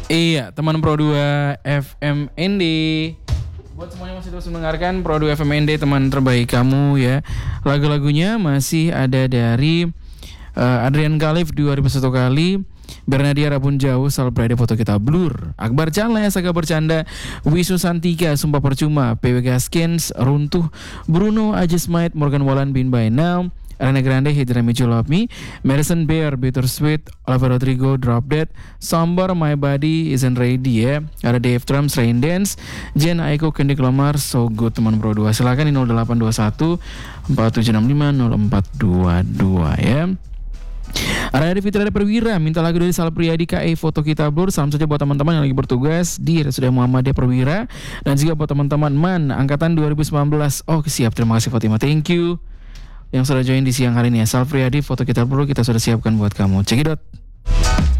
Iya, teman Pro 2 FMND. Buat semuanya masih terus mendengarkan Pro 2 FMND, teman terbaik kamu ya. Lagu-lagunya masih ada dari Adrian Khalif 2001 kali, Bernadia Rabun Jauh, Sal Pride Foto Kita Blur, Akbar Cala Saga Bercanda, Wisu Santika Sumpah Percuma, PW Gaskins Runtuh, Bruno I Just Might, Morgan Wallen Been By Now, Ariana Grande Hit Me You Love Me, Madison Bear Bittersweet, Oliver Rodrigo Drop Dead, Sambar My Body Isn't Ready ya. Ada Dave Drums Rain Dance, Jen Aiko Kendrick Lamar So Good teman Pro 2. Silakan di 0821 4765 0422 ya. Ada Fitra Perwira minta lagu dari Sal Priadi KE Foto Kita Blur. Salam saja buat teman-teman yang lagi bertugas di Sudah Muhammadiyah Perwira, dan juga buat teman-teman MAN angkatan 2019. Oh siap, terima kasih Fatima, thank you yang sudah join di siang hari ini ya. Sal Priadi Foto Kita Blur kita sudah siapkan buat kamu. Cekidot.